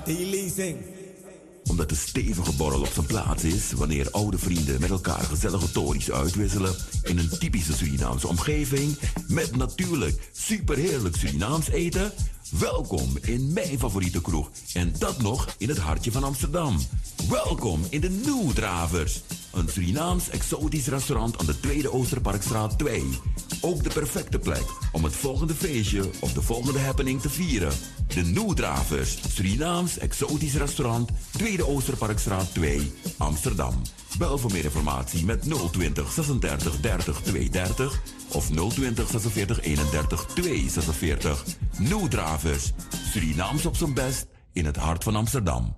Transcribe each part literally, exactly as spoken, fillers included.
Omdat de stevige borrel op zijn plaats is wanneer oude vrienden met elkaar gezellige tories uitwisselen in een typische Surinaamse omgeving met natuurlijk superheerlijk Surinaams eten. Welkom in mijn favoriete kroeg en dat nog in het hartje van Amsterdam. Welkom in de Nieuwdravers, een Surinaams exotisch restaurant aan de Tweede Oosterparkstraat twee. Ook de perfecte plek om het volgende feestje of de volgende happening te vieren. De Nieuwdravers, Surinaams exotisch restaurant, Tweede Oosterparkstraat twee, Amsterdam. Bel voor meer informatie met nul twintig zesendertig dertig tweehonderddertig of nul twintig zesenveertig eenendertig tweehonderdzesenveertig. Nieuwdravers, Surinaams op zijn best in het hart van Amsterdam.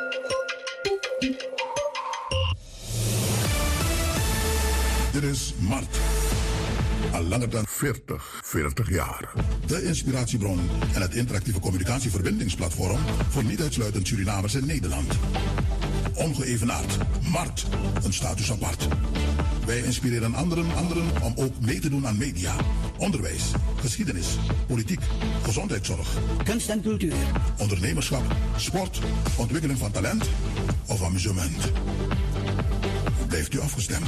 Dit is Mart. Al langer dan veertig, veertig jaar. De inspiratiebron en het interactieve communicatieverbindingsplatform voor niet uitsluitend Surinamers in Nederland. Ongeëvenaard. Mart. Een status apart. Wij inspireren anderen, anderen om ook mee te doen aan media, onderwijs, geschiedenis, politiek, gezondheidszorg, kunst en cultuur, ondernemerschap, sport, ontwikkeling van talent of amusement. Blijft u afgestemd.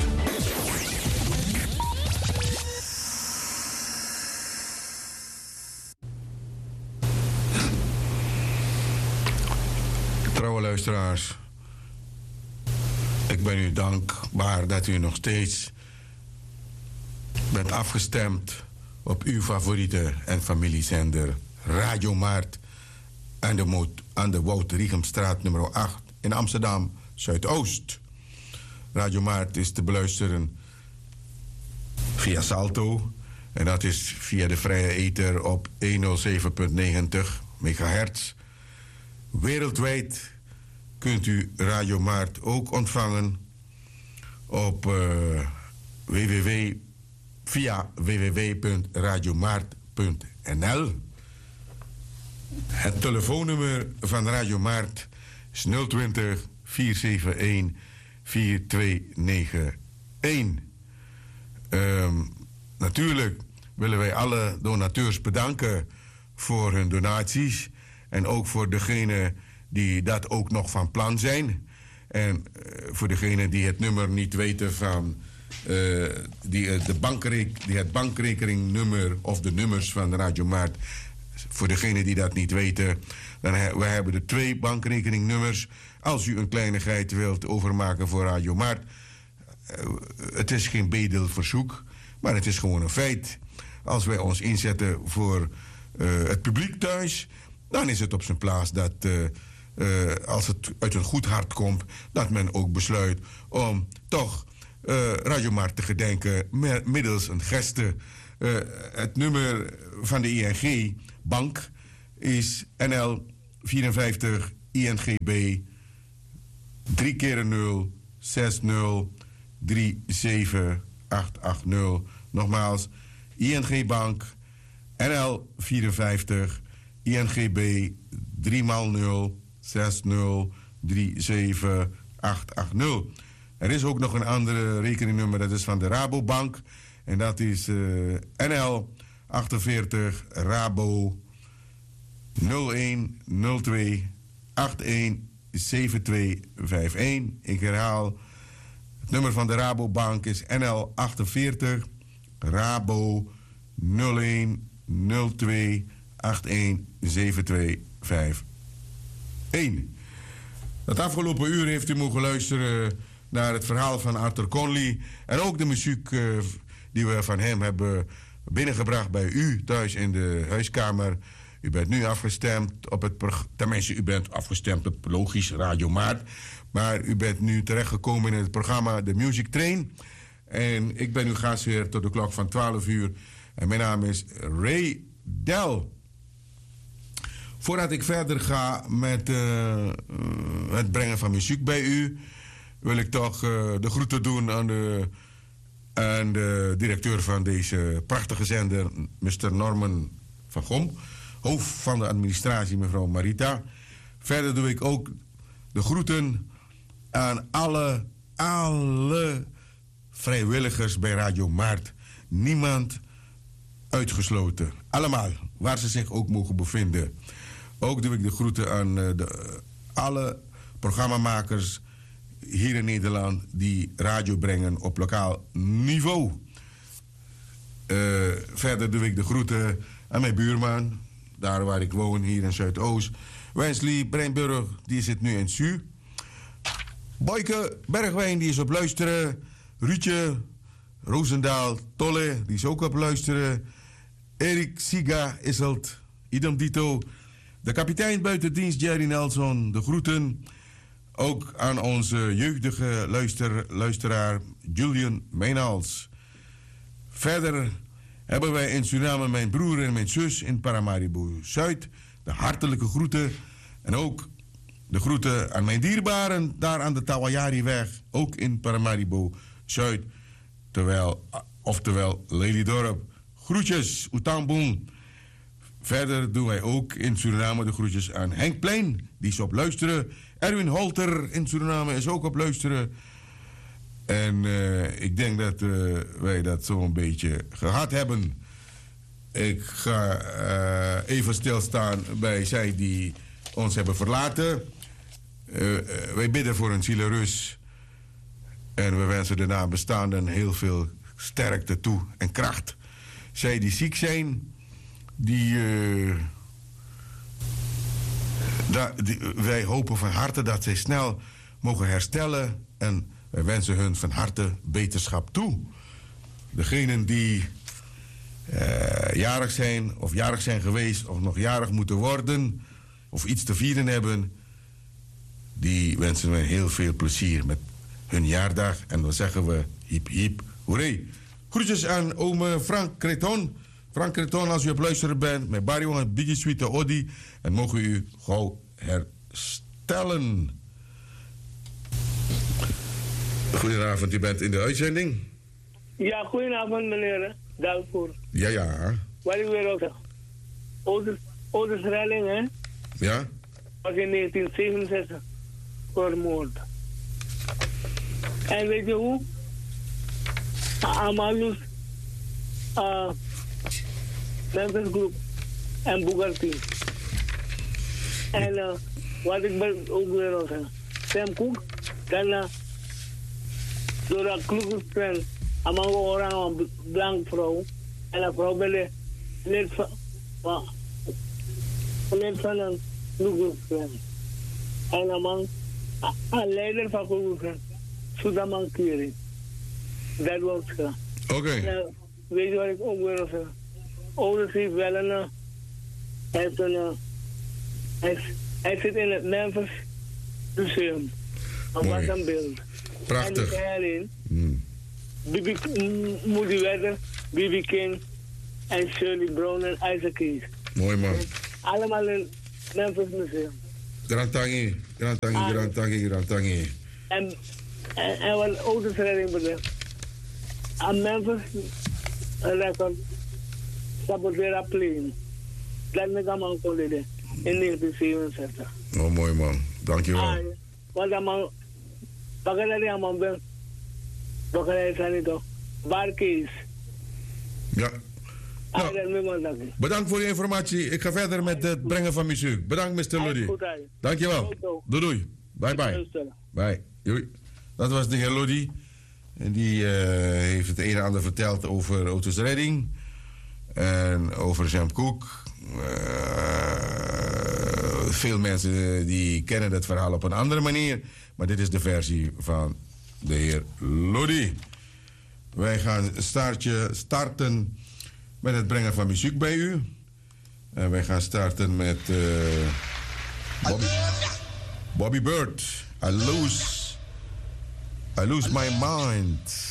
Trouwe luisteraars, ik ben u dankbaar dat u nog steeds bent afgestemd op uw favoriete en familiezender Radio Maart aan de, Moot, aan de Wout Riegemstraat nummer acht in Amsterdam Zuidoost. Radio Maart is te beluisteren via Salto en dat is via de vrije ether op honderdzeven komma negentig megahertz. Wereldwijd kunt u Radio Maart ook ontvangen op uh, www, via w w w punt radiomaart punt n l. Het telefoonnummer van Radio Maart is nul twintig vierhonderdzevenendertig vierentwintig negenennegentig. Um, natuurlijk willen wij alle donateurs bedanken voor hun donaties. En ook voor degenen die dat ook nog van plan zijn. En uh, voor degenen die het nummer niet weten van uh, die, uh, de bankreek, die het bankrekeningnummer of de nummers van Radio Maart. Voor degenen die dat niet weten, dan he, wij hebben de twee bankrekeningnummers. Als u een kleinigheid wilt overmaken voor Radio Maart, uh, het is geen bedelverzoek, maar het is gewoon een feit. Als wij ons inzetten voor uh, het publiek thuis, dan is het op zijn plaats dat, uh, uh, als het uit een goed hart komt, dat men ook besluit om toch uh, Radio Maart te gedenken middels een geste. Uh, het nummer van de I N G-bank is N L vierenvijftig I N G B drie keer nul zes nul drie zeven acht acht nul. Nogmaals, I N G-bank N L vierenvijftig I N G B drie maal nul zes nul drie zeven acht acht nul. Er is ook nog een andere rekeningnummer, dat is van de Rabobank. En dat is uh, N L achtenveertig Rabo nul een nul twee acht een zeven twee vijf een. Ik herhaal, het nummer van de Rabobank is N L achtenveertig Rabo nul een nul twee acht een zeven twee vijf een. Het afgelopen uur heeft u mogen luisteren naar het verhaal van Arthur Conley en ook de muziek uh, die we van hem hebben binnengebracht bij u thuis in de huiskamer. U bent nu afgestemd op het programma, tenminste u bent afgestemd op logisch Radio Maart, maar u bent nu terechtgekomen in het programma The Music Train. En ik ben uw gastheer tot de klok van twaalf uur en mijn naam is Ray Del. Voordat ik verder ga met uh, het brengen van muziek bij u, wil ik toch uh, de groeten doen aan de, aan de directeur van deze prachtige zender, mister Norman van Gom, hoofd van de administratie, mevrouw Marita. Verder doe ik ook de groeten aan alle, alle vrijwilligers bij Radio Maart. Niemand uitgesloten. Allemaal, waar ze zich ook mogen bevinden. Ook doe ik de groeten aan uh, de, uh, alle programmamakers hier in Nederland die radio brengen op lokaal niveau. Uh, verder doe ik de groeten aan mijn buurman, daar waar ik woon, hier in Zuidoost. Wesley Breinburg, die zit nu in Su. Boyke Bergwijn, die is op luisteren. Ruudje Roosendaal Tolle, die is ook op luisteren. Erik Siga Isselt, idem dito. De kapitein buitendienst Jerry Nelson, de groeten. Ook aan onze jeugdige luister, luisteraar Julian Meenhals. Verder hebben wij in Suriname mijn broer en mijn zus in Paramaribo Zuid. De hartelijke groeten. En ook de groeten aan mijn dierbaren daar aan de Tawayari-weg. Ook in Paramaribo Zuid. Terwijl, oftewel Lelydorp. Groetjes, Oetangboen. Verder doen wij ook in Suriname de groetjes aan Henk Plein. Die is op luisteren. Erwin Holter in Suriname is ook op luisteren. En uh, ik denk dat uh, wij dat zo'n beetje gehad hebben. Ik ga uh, even stilstaan bij zij die ons hebben verlaten. Uh, uh, wij bidden voor een zielerus. En we wensen de nabestaanden heel veel sterkte toe en kracht. Zij die ziek zijn, die, uh, da, die, wij hopen van harte dat zij snel mogen herstellen. En wij wensen hun van harte beterschap toe. Degenen die uh, jarig zijn of jarig zijn geweest of nog jarig moeten worden of iets te vieren hebben, die wensen we heel veel plezier met hun jaardag. En dan zeggen we hiep hiep hoeré. Groetjes aan ome Frank Creton. Frank Creton, als u op luisteren bent, met Barry en Biggie Sweet Odi. En mogen we u gauw herstellen. Goedenavond, u bent in de uitzending. Ja, goedenavond meneer. Daarvoor. Ja, ja. Wat ik weer ook zeg. Ouders Relling, hè? Ja? Was in negentien zevenenzestig vermoord. En weet je hoe? Amalus, uh, Memphis Group en Bugatti. En uh, wat ik ben ook weer al zeggen. Sam Cook, daarna door dat kloeke friend, amang orang een blank vrouw. En een vrouw ben lid van, lid van een kloeke friend. En amang een leider van kloeke friend, Sudaman Kiri. Dat was het. Oké. Okay. Nou, weet je wat ik ook wil zeggen? Ouders heeft wel een... Uh, hij, heeft een uh, hij, hij zit in het Memphis Museum. Wat een beeld. Prachtig. En daarin... Mm. B B Moody Weather, B B King en Shirley Brown en Isaac Keys. Mooi man. En allemaal in het Memphis Museum. Grand Tangi, Grand Tangi, ah. Grand Tangi, Grand Tangi. En, en, en wat autosredding betreft. Aan Memphis record saboteren plane. Dat ik allemaal kon leden in negentien zevenenzestig. Oh mooi man, dankjewel. Ah, want allemaal, bakal dat allemaal ben, bakal dat zijn niet toch, Barkees. Ja. Nou, bedankt voor de informatie. Ik ga verder met het brengen van muziek. Bedankt, mister Lodi. Dankjewel. Doei doei. Bye bye. Bye. Doei. Dat was de heer Lodi. En die uh, heeft het een en ander verteld over Otis Redding. En over Sam Cooke. Uh, veel mensen die kennen het verhaal op een andere manier. Maar dit is de versie van de heer Lodi. Wij gaan startje, starten met het brengen van muziek bij u. En wij gaan starten met uh, Bobby, Bobby Bird. I lose, I lose my mind.